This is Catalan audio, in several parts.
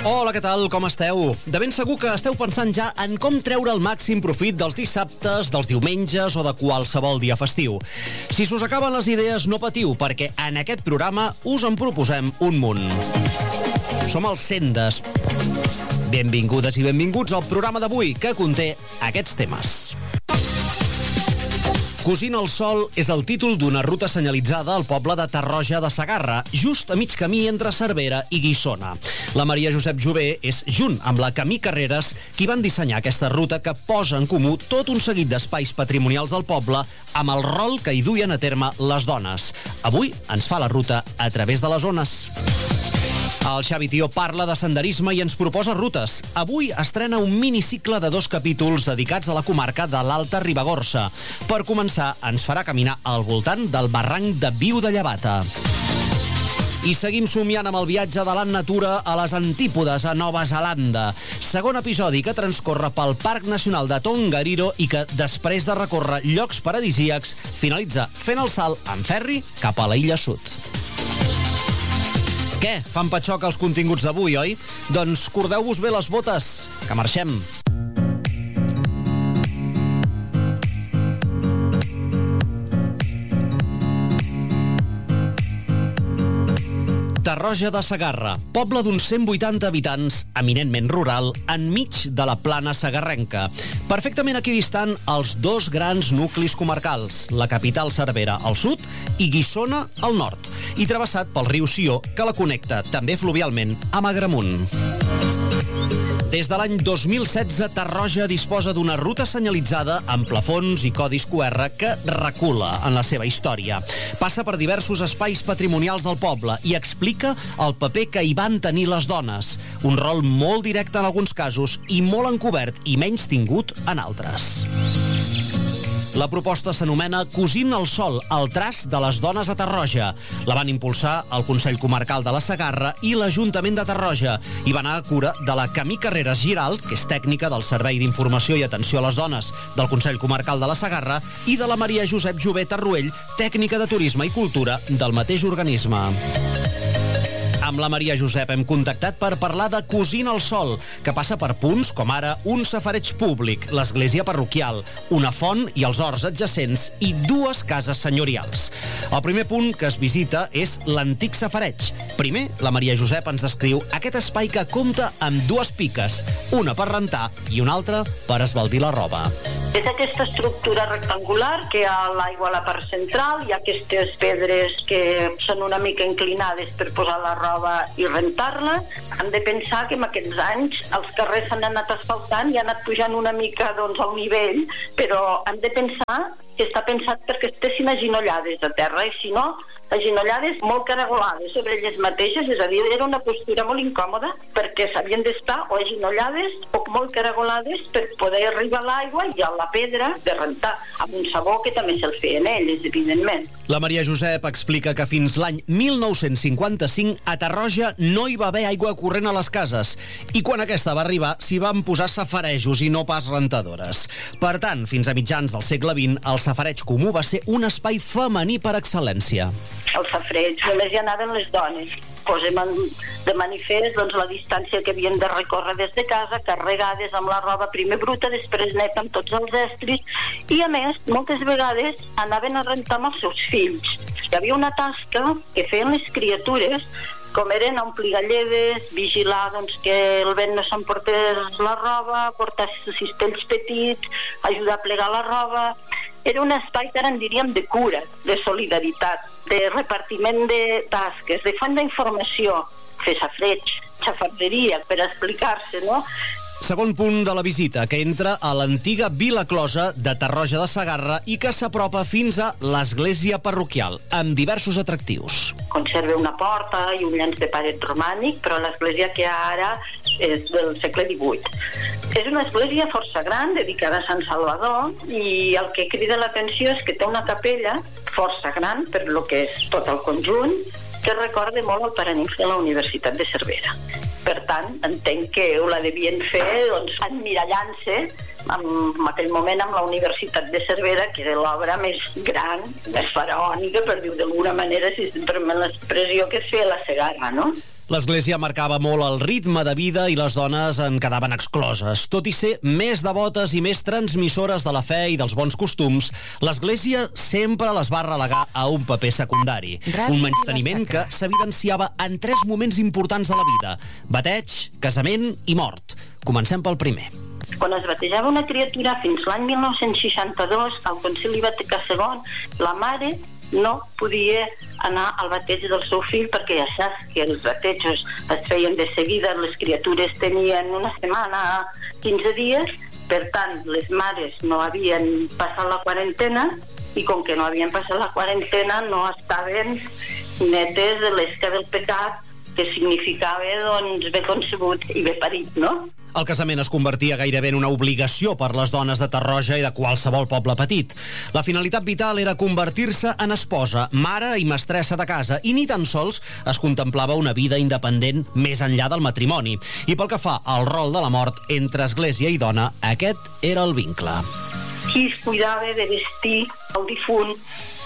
Hola, què tal? Com esteu? De ben segur que esteu pensant ja en com treure el màxim profit dels dissabtes, dels diumenges o de qualsevol dia festiu. Si s'us acaben les idees, no patiu, perquè en aquest programa us en proposem un munt. Som els Sendes. Benvingudes i benvinguts al programa d'avui, que conté aquests temes. Cosint el sol és el títol d'una ruta senyalitzada al poble de Tarroja de Segarra, just a mig camí entre Cervera i Guissona. La Maria Josep Jové és, junt amb la Camí Carreras, qui van dissenyar aquesta ruta que posa en comú tot un seguit d'espais patrimonials del poble amb el rol que hi duien a terme les dones. Avui ens fa la ruta a través de les ones. El Xavi Tió parla de senderisme i ens proposa rutes. Avui estrena un minicicle de 2 capítols dedicats a la comarca de l'Alta Ribagorça. Per començar, ens farà caminar al voltant del barranc de Viu de Llevata. I seguim somiant amb el viatge de la natura a les antípodes, a Nova Zelanda. Segon episodi que transcorre pel Parc Nacional de Tongariro i que, després de recórrer llocs paradisíacs, finalitza fent el salt en ferri cap a la Illa Sud. Què? Fan patxoc els continguts d'avui, oi? Doncs cordeu-vos bé les botes, que marxem. Tarroja de Segarra, poble d'uns 180 habitants, eminentment rural, enmig de la plana segarrenca. Perfectament equidistant els dos grans nuclis comarcals, la capital Cervera al sud i Guissona al nord, i travessat pel riu Sió, que la connecta també fluvialment amb Agramunt. Des de l'any 2016, Tarroja disposa d'una ruta senyalitzada amb plafons i codis QR que recula en la seva història. Passa per diversos espais patrimonials del poble i explica el paper que hi van tenir les dones. Un rol molt directe en alguns casos i molt encobert i menys tingut en altres. La proposta s'anomena Cosint el sol, el traç de les dones a Tarroja. La van impulsar el Consell Comarcal de la Segarra i l'Ajuntament de Tarroja i va anar a cura de la Camí Carreras Giralt, que és tècnica del Servei d'Informació i Atenció a les Dones del Consell Comarcal de la Segarra, i de la Maria Josep Jové Tarruell, tècnica de Turisme i Cultura del mateix organisme. Amb la Maria Josep hem contactat per parlar de Cosint el sol, que passa per punts com ara un safareig públic, l'església parroquial, una font i els horts adjacents i 2 cases senyorials. El primer punt que es visita és l'antic safareig. Primer, la Maria Josep ens descriu aquest espai que compta amb 2 piques, una per rentar i una altra per esbaldir la roba. És aquesta estructura rectangular que hi ha l'aigua a la part central, hi ha aquestes pedres que són una mica inclinades per posar la roba i rentar-la. Hem de pensar que en aquests anys els carrers s'han anat asfaltant i han anat pujant una mica al nivell, però hem de pensar que està pensat perquè estessin aginollades a terra, i si no, aginollades molt caragolades sobre elles mateixes, és a dir, era una postura molt incòmoda perquè s'havien d'estar o aginollades o molt caragolades per poder arribar a l'aigua i a la pedra de rentar, amb un sabó que també se'l feien elles, evidentment. La Maria Josep explica que fins l'any 1955 a Tarroja no hi va haver aigua corrent a les cases i quan aquesta va arribar s'hi van posar safarejos i no pas rentadores. Per tant, fins a mitjans del segle XX, el safareig comú va ser un espai femení per excel·lència. Al safareig només hi anaven les dones. Posem de manifest la distància que havien de recórrer des de casa, carregades amb la roba primer bruta, després neta amb tots els estris, i a més, moltes vegades anaven a rentar amb els seus fills. Hi havia una tasca que feien les criatures, com eren omplir galledes, vigilar que el vent no s'emportés la roba, portar cistells petits, ajudar a plegar la roba. Era un espai que ara en diríem de cura, de solidaritat, de repartiment de tasques, de font d'informació, fer safareig, xafarderia, per explicar-se, no? Segon punt de la visita, que entra a l'antiga Vila Closa de Tarroja de Segarra i que s'apropa fins a l'església parroquial, amb diversos atractius. Conserva una porta i un llenç de paret romànic, però l'església que hi ha ara és del segle XVIII. És una església força gran, dedicada a Sant Salvador, i el que crida l'atenció és que té una capella força gran, per lo que és tot el conjunt, que recorda molt el Paranimf de la Universitat de Cervera. Per tant, entenc que ho la devien fer emmirallant-se en aquell moment amb la Universitat de Cervera, que era l'obra més gran, més faraònica, per dir-ho d'alguna manera, si sempre me l'expressió que es feia la Segarra, no? L'església marcava molt el ritme de vida i les dones en quedaven excloses. Tot i ser més devotes i més transmissores de la fe i dels bons costums, l'església sempre les va relegar a un paper secundari. Un menysteniment que s'evidenciava en 3 moments importants de la vida: bateig, casament i mort. Comencem pel primer. Quan es batejava una criatura fins l'any 1962, al Concili Vaticà II, la mare no podia anar al bateig del seu fill, perquè ja saps que els batejos es feien de seguida, les criatures tenien una setmana, 15 dies, per tant, les mares no havien passat la quarantena i com que no havien passat la quarantena no estaven netes de l'esca del pecat, que significava, doncs, bé concebut i bé parit, no? El casament es convertia gairebé en una obligació per les dones de Tarroja i de qualsevol poble petit. La finalitat vital era convertir-se en esposa, mare i mestressa de casa, i ni tan sols es contemplava una vida independent més enllà del matrimoni. I pel que fa al rol de la mort entre església i dona, aquest era el vincle. Qui es cuidava de vestir el difunt,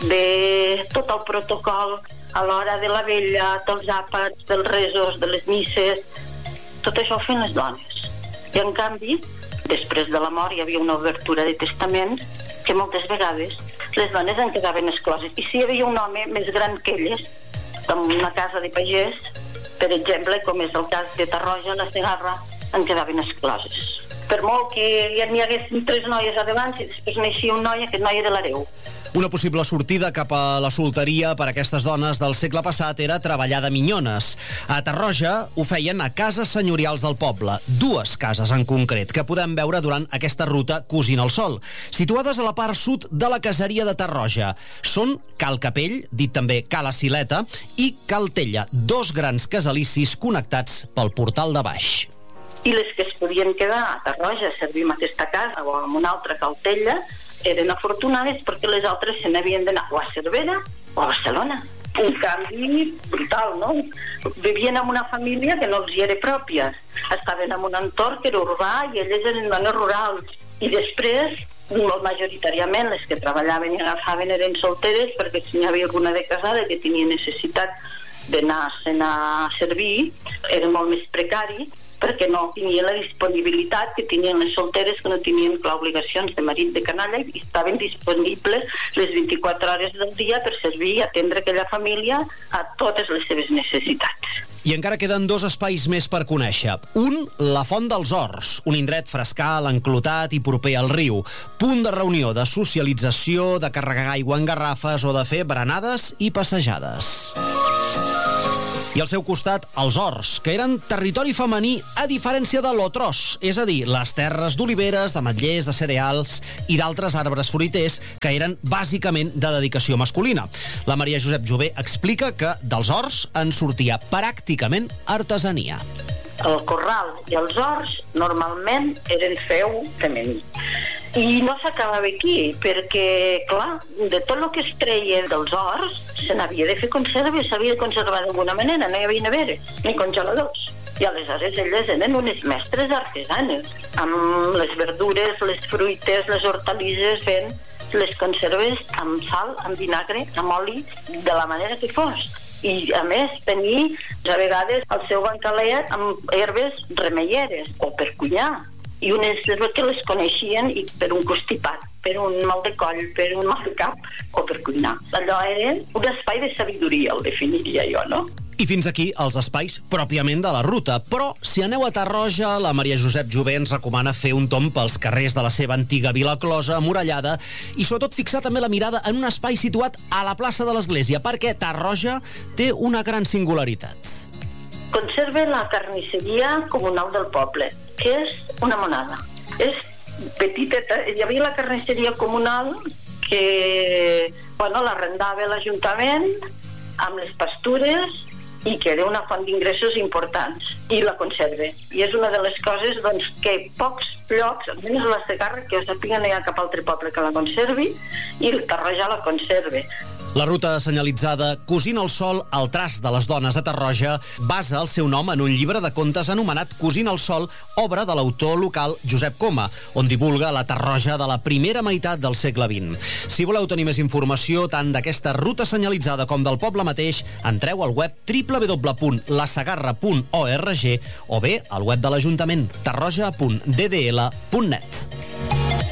de tot el protocol a l'hora de la vella, dels àpats, dels resos, de les misses, tot això ho feien les dones. I en canvi, després de la mort hi havia una obertura de testaments que moltes vegades les dones en quedaven excloses. I si hi havia un home més gran que elles, en una casa de pagès, per exemple, com és el cas de Tarroja, la Segarra, en quedaven excloses. Per molt que ja n'hi haguessin 3 noies a davant, si després naixia un noi, aquest noi era l'hereu. Una possible sortida cap a la solteria per a aquestes dones del segle passat era treballar de minyones. A Tarroja ho feien a cases senyorials del poble, 2 cases en concret, que podem veure durant aquesta ruta Cosint el Sol, situades a la part sud de la caseria de Tarroja. Són Cal Capell, dit també Cala Sileta, i Cal Tella, 2 grans casalicis connectats pel portal de baix. I les que es podien quedar a Tarroja a servir en aquesta casa o en una altra Cal Tella eren afortunades, perquè les altres se n'havien d'anar o a Cervera o a Barcelona. Un canvi brutal, no? Vivien en una família que no els hi era pròpia. Estaven en un entorn que era urbà i elles eren dones rurals. I després, molt majoritàriament, les que treballaven i agafaven eren solteres, perquè si n'hi havia alguna de casada que tenia necessitat d'anar-se'n a servir, era molt més precari, perquè no tenia la disponibilitat que tenien les solteres, que no tenien obligacions de marit de canalla, i estaven disponibles les 24 hores del dia per servir i atendre aquella família a totes les seves necessitats. I encara queden 2 espais més per conèixer. Un, la Font dels Horts, un indret frescal, enclotat i proper al riu. Punt de reunió, de socialització, de carregar aigua en garrafes o de fer berenades i passejades. I al seu costat, els horts, que eren territori femení a diferència de l'Otros, és a dir, les terres d'oliveres, d'ametllers, de cereals i d'altres arbres fruiters que eren bàsicament de dedicació masculina. La Maria Josep Jové explica que dels horts en sortia pràcticament artesania. El corral i els horts normalment eren feu femení. I no s'acabava aquí, perquè, clar, de tot el que es treia dels horts, se n'havia de fer conserva, s'havia de conservar d'alguna manera, no hi havia neveres, ni congeladors. I aleshores elles eren unes mestres artesanes, amb les verdures, les fruites, les hortalisses, fent les conserves amb sal, amb vinagre, amb oli, de la manera que fos. I, a més, tenir, a vegades, el seu bancalet amb herbes remeieres, o per cuinar. I unes que les coneixien i per un constipat, per un mal de coll, per un mal de cap o per cuinar. Allò era un espai de sabidoria, el definiria jo, no? I fins aquí els espais pròpiament de la ruta. Però si aneu a Tarroja, la Maria Josep Jové ens recomana fer un tomb pels carrers de la seva antiga vila closa, amurallada, i sobretot fixar també la mirada en un espai situat a la plaça de l'Església, perquè Tarroja té una gran singularitat. Conserva la carnisseria comunal del poble, que és una monada. És petiteta. Hi havia la carnisseria comunal que, l'arrendava l'Ajuntament amb les pastures i que era una font d'ingressos importants, i la conserva. I és una de les coses que pocs llocs, almenys a la Segarra, que jo sàpiga, no hi ha cap altre poble que la conservi, i el Tarroja la conserva. La ruta senyalitzada Cosint el Sol, el traç de les dones a Tarroja, basa el seu nom en un llibre de contes anomenat Cosint el Sol, obra de l'autor local Josep Coma, on divulga la Tarroja de la primera meitat del segle XX. Si voleu tenir més informació tant d'aquesta ruta senyalitzada com del poble mateix, entreu al web www.tarroja.cat. www.lasegarra.org o bé al web de l'Ajuntament tarroja.ddl.net.